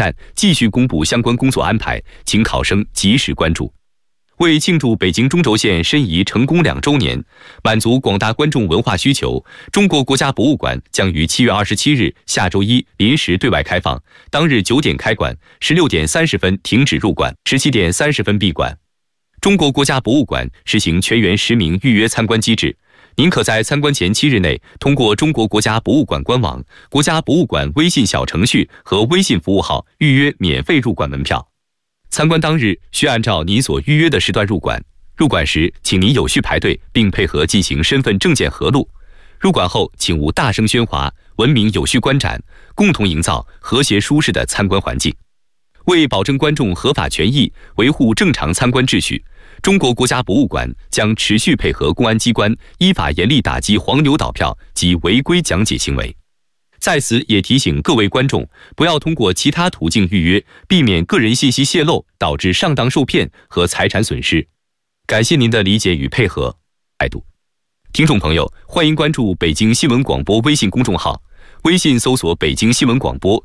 站继续公布相关工作安排，请考生及时关注。为庆祝北京中轴线申遗成功2周年，满足广大观众文化需求，中国国家博物馆将于7月27日下周一临时对外开放，当日9点开馆，16点30分停止入馆，17点30分闭馆。中国国家博物馆实行全员实名预约参观机制，您可在参观前7日内通过中国国家博物馆官网、国家博物馆微信小程序和微信服务号预约免费入馆门票。参观当日需按照您所预约的时段入馆，入馆时请您有序排队，并配合进行身份证件核录。入馆后请勿大声喧哗，文明有序观展，共同营造和谐舒适的参观环境。为保证观众合法权益，维护正常参观秩序，中国国家博物馆将持续配合公安机关，依法严厉打击黄牛倒票及违规讲解行为。在此也提醒各位观众，不要通过其他途径预约，避免个人信息泄露导致上当受骗和财产损失。感谢您的理解与配合。态度，听众朋友，欢迎关注北京新闻广播微信公众号，微信搜索北京新闻广播。